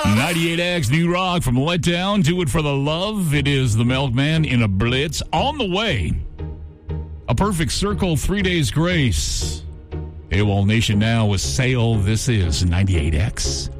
98X New Rock from Letdown. Do it for the love. It is the Milkman in a Blitz. On the way, A Perfect Circle, 3 Days Grace. AWOL Nation now with Sale. This is 98X.